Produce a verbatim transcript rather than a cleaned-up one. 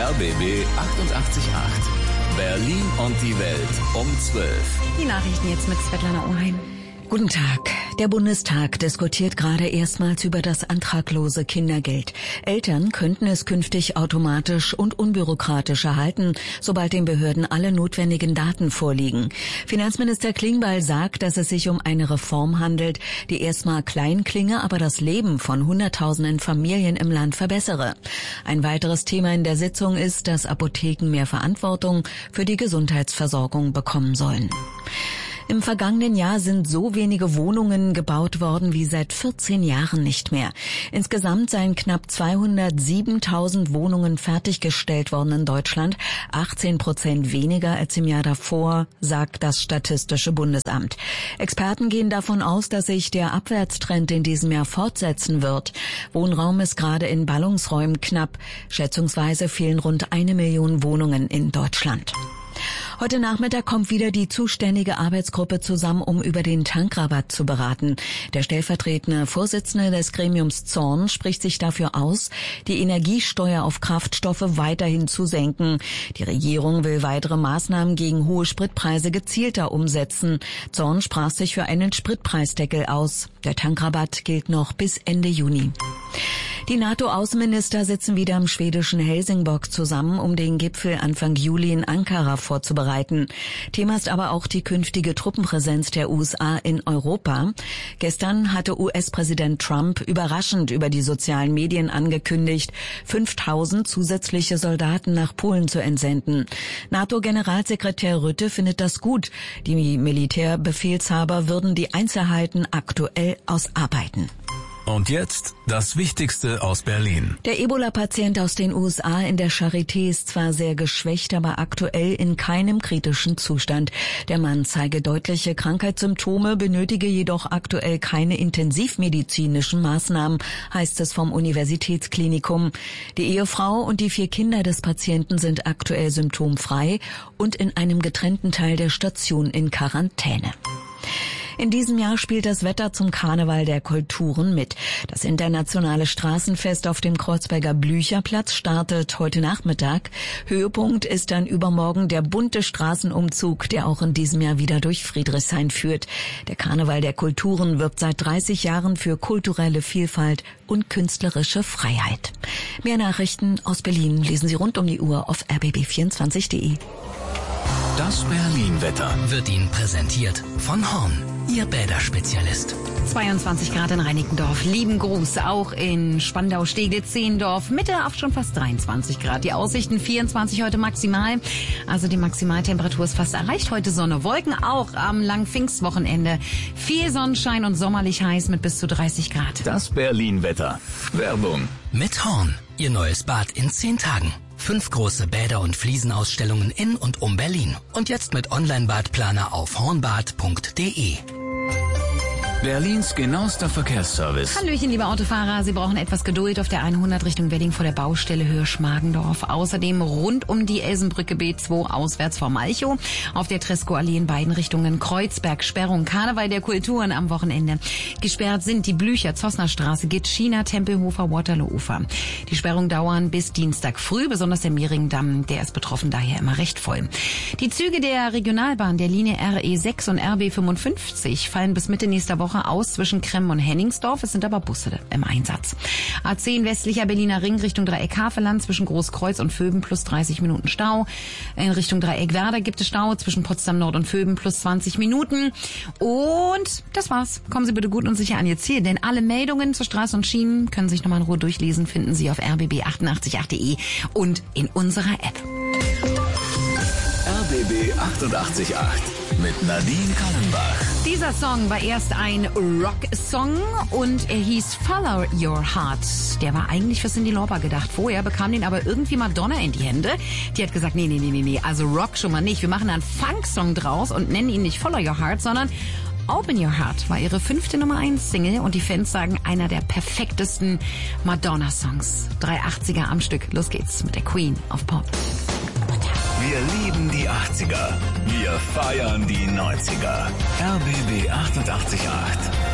R B B achtundachtzig Komma acht. Berlin und die Welt um zwölf. Die Nachrichten jetzt mit Svetlana Oheim. Guten Tag. Der Bundestag diskutiert gerade erstmals über das antraglose Kindergeld. Eltern könnten es künftig automatisch und unbürokratisch erhalten, sobald den Behörden alle notwendigen Daten vorliegen. Finanzminister Klingbeil sagt, dass es sich um eine Reform handelt, die erstmal klein klinge, aber das Leben von Hunderttausenden Familien im Land verbessere. Ein weiteres Thema in der Sitzung ist, dass Apotheken mehr Verantwortung für die Gesundheitsversorgung bekommen sollen. Im vergangenen Jahr sind so wenige Wohnungen gebaut worden wie seit vierzehn Jahren nicht mehr. Insgesamt seien knapp zweihundertsiebentausend Wohnungen fertiggestellt worden in Deutschland, achtzehn Prozent weniger als im Jahr davor, sagt das Statistische Bundesamt. Experten gehen davon aus, dass sich der Abwärtstrend in diesem Jahr fortsetzen wird. Wohnraum ist gerade in Ballungsräumen knapp. Schätzungsweise fehlen rund eine Million Wohnungen in Deutschland. Heute Nachmittag kommt wieder die zuständige Arbeitsgruppe zusammen, um über den Tankrabatt zu beraten. Der stellvertretende Vorsitzende des Gremiums Zorn spricht sich dafür aus, die Energiesteuer auf Kraftstoffe weiterhin zu senken. Die Regierung will weitere Maßnahmen gegen hohe Spritpreise gezielter umsetzen. Zorn sprach sich für einen Spritpreisdeckel aus. Der Tankrabatt gilt noch bis Ende Juni. Die NATO-Außenminister sitzen wieder im schwedischen Helsingborg zusammen, um den Gipfel Anfang Juli in Ankara vorzubereiten. Thema ist aber auch die künftige Truppenpräsenz der U S A in Europa. Gestern hatte U S-Präsident Trump überraschend über die sozialen Medien angekündigt, fünftausend zusätzliche Soldaten nach Polen zu entsenden. NATO-Generalsekretär Rutte findet das gut. Die Militärbefehlshaber würden die Einzelheiten aktuell ausarbeiten. Und jetzt das Wichtigste aus Berlin. Der Ebola-Patient aus den U S A in der Charité ist zwar sehr geschwächt, aber aktuell in keinem kritischen Zustand. Der Mann zeige deutliche Krankheitssymptome, benötige jedoch aktuell keine intensivmedizinischen Maßnahmen, heißt es vom Universitätsklinikum. Die Ehefrau und die vier Kinder des Patienten sind aktuell symptomfrei und in einem getrennten Teil der Station in Quarantäne. In diesem Jahr spielt das Wetter zum Karneval der Kulturen mit. Das internationale Straßenfest auf dem Kreuzberger Blücherplatz startet heute Nachmittag. Höhepunkt ist dann übermorgen der bunte Straßenumzug, der auch in diesem Jahr wieder durch Friedrichshain führt. Der Karneval der Kulturen wirbt seit dreißig Jahren für kulturelle Vielfalt und künstlerische Freiheit. Mehr Nachrichten aus Berlin lesen Sie rund um die Uhr auf r b b vierundzwanzig punkt d e. Das Berlin-Wetter wird Ihnen präsentiert von Horn, Ihr Bäderspezialist. zweiundzwanzig Grad in Reinickendorf, lieben Gruß, auch in Spandau, Steglitz, Zehlendorf, Mitte auf schon fast dreiundzwanzig Grad. Die Aussichten vierundzwanzig heute maximal, also die Maximaltemperatur ist fast erreicht. Heute Sonne, Wolken auch am langen Pfingstwochenende. Viel Sonnenschein und sommerlich heiß mit bis zu dreißig Grad. Das Berlin-Wetter. Werbung. Mit Horn, Ihr neues Bad in zehn Tagen. Fünf große Bäder- und Fliesenausstellungen in und um Berlin. Und jetzt mit Online-Badplaner auf hornbad punkt d e. Berlins genauester Verkehrsservice. Hallöchen, liebe Autofahrer. Sie brauchen etwas Geduld auf der hundert Richtung Wedding vor der Baustelle Höhe Schmargendorf. Außerdem rund um die Elsenbrücke B zwei auswärts vor Malchow. Auf der Tresco-Allee in beiden Richtungen Kreuzberg, Sperrung, Karneval der Kulturen am Wochenende. Gesperrt sind die Blücher, Zossnerstraße, Gitschina, Tempelhofer, Waterloo-Ufer. Die Sperrungen dauern bis Dienstag früh, besonders der Mehringdamm, der ist betroffen, daher immer recht voll. Die Züge der Regionalbahn der Linie R E sechs und R B fünfundfünfzig fallen bis Mitte nächster Woche aus zwischen Kremmen und Henningsdorf. Es sind aber Busse im Einsatz. A zehn westlicher Berliner Ring Richtung Dreieck Havelland zwischen Großkreuz und Vöben plus dreißig Minuten Stau. In Richtung Dreieck Werder gibt es Stau zwischen Potsdam Nord und Vöben plus zwanzig Minuten. Und das war's. Kommen Sie bitte gut und sicher an Ihr Ziel, denn alle Meldungen zur Straße und Schienen können Sie sich nochmal in Ruhe durchlesen, finden Sie auf r b b achtundachtzig punkt acht punkt d e und in unserer App. R B B achtundachtzig Komma acht mit Nadine Kallenbach. Dieser Song war erst ein Rock-Song und er hieß Follow Your Heart. Der war eigentlich für Cyndi Lauper gedacht. Vorher bekam den aber irgendwie Madonna in die Hände. Die hat gesagt, nee, nee, nee, nee, nee, also Rock schon mal nicht. Wir machen einen Funk-Song draus und nennen ihn nicht Follow Your Heart, sondern Open Your Heart war ihre fünfte Nummer eins Single und die Fans sagen, einer der perfektesten Madonna-Songs. drei achtziger am Stück. Los geht's mit der Queen of Pop. Wir lieben die achtziger. Wir feiern die neunziger. R B B achtundachtzig Komma acht.